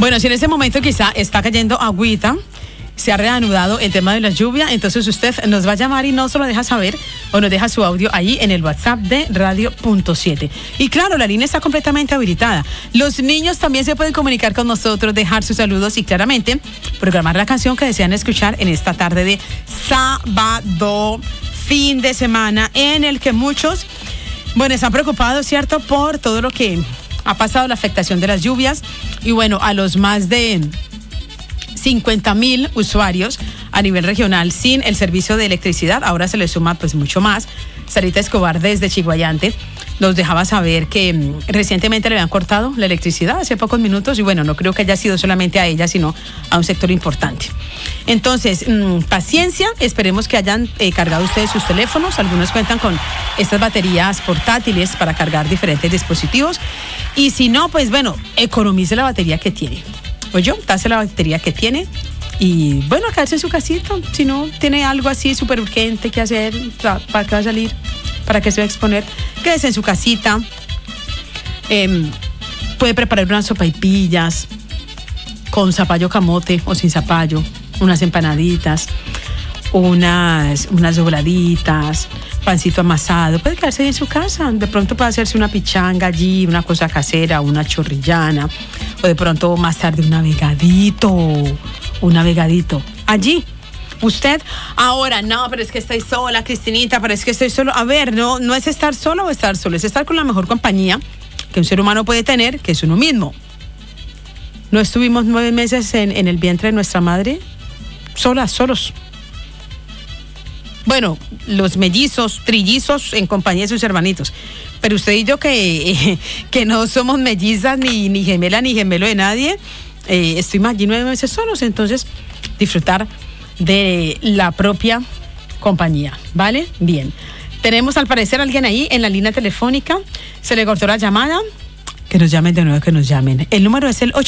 Bueno, si en ese momento quizá está cayendo agüita, se ha reanudado el tema de la lluvia, entonces usted nos va a llamar y nos lo deja saber o nos deja su audio ahí en el WhatsApp de Radio.7. Y claro, la línea está completamente habilitada. Los niños también se pueden comunicar con nosotros, dejar sus saludos y claramente programar la canción que desean escuchar en esta tarde de sábado, fin de semana, en el que muchos, bueno, están preocupados, ¿cierto?, por todo lo que ha pasado, la afectación de las lluvias. Y bueno, a los más de 50,000 usuarios a nivel regional sin el servicio de electricidad, ahora se le suma pues mucho más. Sarita Escobar desde Chiguayante nos dejaba saber que recientemente le habían cortado la electricidad hace pocos minutos y bueno, no creo que haya sido solamente a ella, sino a un sector importante. Entonces, paciencia, esperemos que hayan cargado ustedes sus teléfonos. Algunos cuentan con estas baterías portátiles para cargar diferentes dispositivos y si no, pues bueno, economice la batería que tiene. Oye, tase la batería que tiene y bueno, quedarse en su casita. Si no tiene algo así súper urgente que hacer, ¿para qué va a salir? ¿Para qué se va a exponer? Quédese en su casita. Puede preparar unas sopaipillas con zapallo camote o sin zapallo, unas empanaditas, unas dobladitas, pancito amasado. Puede quedarse ahí en su casa. De pronto puede hacerse una pichanga allí, una cosa casera, una chorrillana. O de pronto más tarde un navegadito. Allí. Usted, ahora, no, pero es que estoy sola, Cristinita, pero es que estoy solo. A ver, no es estar solo o estar solo, es estar con la mejor compañía que un ser humano puede tener, que es uno mismo. ¿No estuvimos 9 meses en el vientre de nuestra madre? Solos. Bueno, los mellizos, trillizos en compañía de sus hermanitos. Pero usted y yo que no somos mellizas, ni gemela, ni gemelo de nadie, estuvimos allí 9 meses solos, entonces disfrutar de la propia compañía, ¿vale? Bien. Tenemos al parecer alguien ahí en la línea telefónica. Se le cortó la llamada. Que nos llamen de nuevo, que nos llamen. El número es el